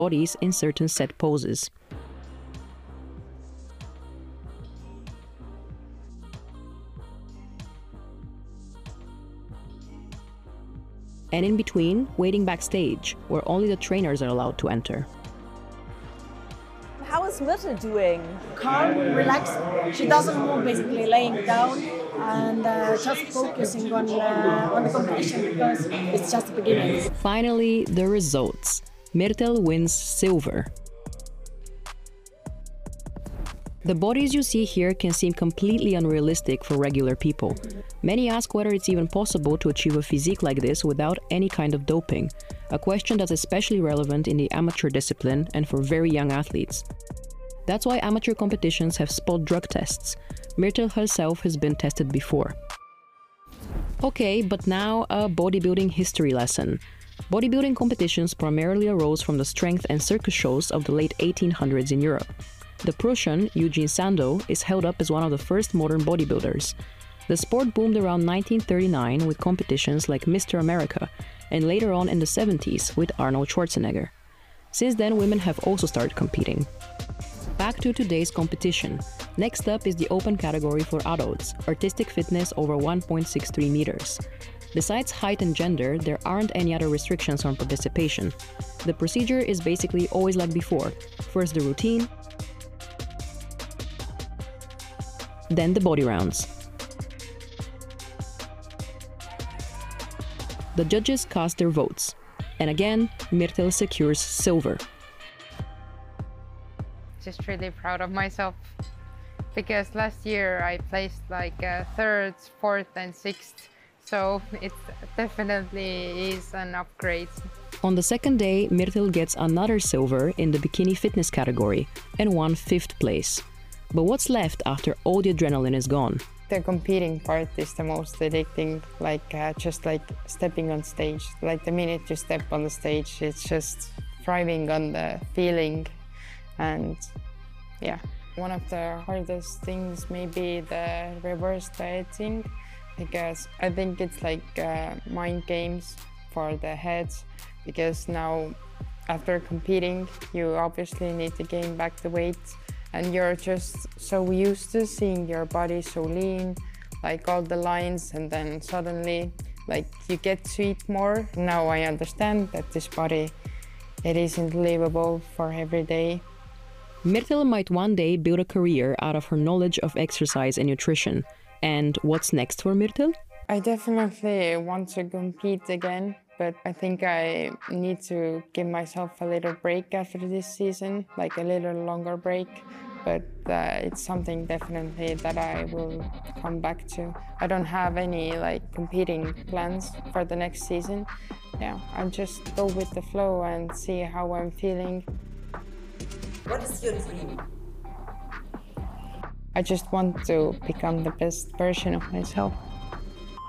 bodies in certain set poses. And in between, waiting backstage, where only the trainers are allowed to enter. How is Myrtle doing? Calm, relaxed. She doesn't move, basically laying down and just focusing on the competition because it's just the beginning. Finally, the results. Myrtle wins silver. The bodies you see here can seem completely unrealistic for regular people. Many ask whether it's even possible to achieve a physique like this without any kind of doping, a question that's especially relevant in the amateur discipline and for very young athletes. That's why amateur competitions have spot drug tests. Myrtle herself has been tested before. Okay, but now a bodybuilding history lesson. Bodybuilding competitions primarily arose from the strength and circus shows of the late 1800s in Europe. The Prussian, Eugene Sandow, is held up as one of the first modern bodybuilders. The sport boomed around 1939 with competitions like Mr. America, and later on in the 70s with Arnold Schwarzenegger. Since then, women have also started competing. Back to today's competition. Next up is the open category for adults, artistic fitness over 1.63 meters. Besides height and gender, there aren't any other restrictions on participation. The procedure is basically always like before. First the routine, then the body rounds. The judges cast their votes. And again, Myrtle secures silver. Just really proud of myself because last year I placed like third, fourth and sixth. So it definitely is an upgrade. On the second day, Myrtle gets another silver in the bikini fitness category and won 5th place. But what's left after all the adrenaline is gone? The competing part is the most addicting, just like stepping on stage. Like the minute you step on the stage, it's just thriving on the feeling. And yeah, one of the hardest things may be the reverse dieting, because I think it's like mind games for the heads, because now after competing, you obviously need to gain back the weight. And you're just so used to seeing your body so lean, like all the lines, and then suddenly, like you get to eat more. Now I understand that this body, it isn't livable for every day. Myrtle might one day build a career out of her knowledge of exercise and nutrition. And what's next for Myrtle? I definitely want to compete again, but I think I need to give myself a little break after this season, like a little longer break. But it's something definitely that I will come back to. I don't have any competing plans for the next season. Yeah, I'll just go with the flow and see how I'm feeling. What is your dream? I just want to become the best version of myself.